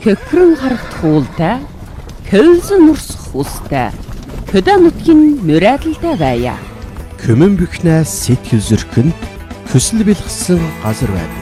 Хөкрөн харагт хуултай, көлсөн нурсах устай, хөдөө нутгийн нүрайдалтай байя. Көмөн бөхнээс сэтгэл зөркөн, хүсэл бэлгсэн газар байдаг.